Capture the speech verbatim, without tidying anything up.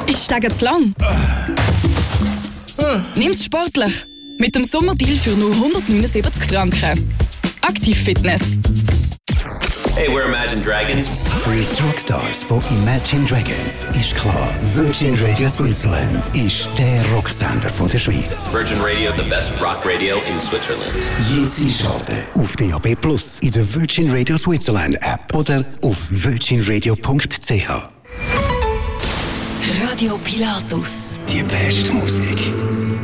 Ist Steigen zu lang? Nimm's sportlich. Mit dem Sommerdeal für nur hundertneunundsiebzig Franken. Aktiv Fitness. Hey, we're Imagine Dragons. Für die Rockstars von Imagine Dragons ist klar, Virgin Radio Switzerland ist der Rocksender von der Schweiz. Virgin Radio, the best rock radio in Switzerland. Jetzt einschalten auf D A B Plus, in der Virgin Radio Switzerland App oder auf virgin radio punkt c h. Radio Pilatus. Die beste Musik.